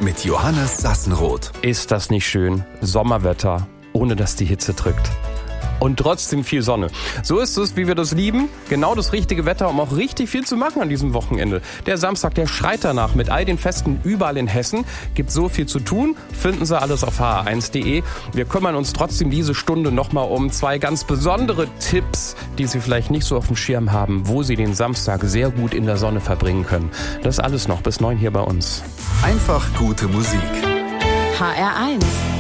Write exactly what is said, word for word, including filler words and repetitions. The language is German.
mit Johannes Sassenroth. Ist das nicht schön? Sommerwetter, ohne dass die Hitze drückt. Und trotzdem viel Sonne. So ist es, wie wir das lieben. Genau das richtige Wetter, um auch richtig viel zu machen an diesem Wochenende. Der Samstag, der schreit danach. Mit all den Festen überall in Hessen. Gibt so viel zu tun. Finden Sie alles auf h r eins punkt de. Wir kümmern uns trotzdem diese Stunde nochmal um zwei ganz besondere Tipps, die Sie vielleicht nicht so auf dem Schirm haben, wo Sie den Samstag sehr gut in der Sonne verbringen können. Das alles noch bis neun hier bei uns. Einfach gute Musik. H R eins